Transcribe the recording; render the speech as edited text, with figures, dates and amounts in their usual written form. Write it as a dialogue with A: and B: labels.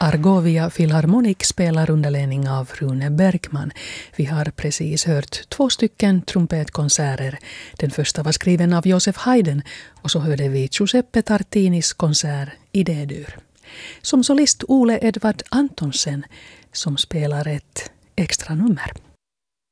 A: Argovia Philharmonic spelar under ledning av Rune Bergman. Vi har precis hört 2 stycken trumpetkonserter. Den första var skriven av Joseph Haydn och så hörde vi Giuseppe Tartinis konsert i D-dur. Som solist Ole Edvard Antonsen som spelar ett extra nummer.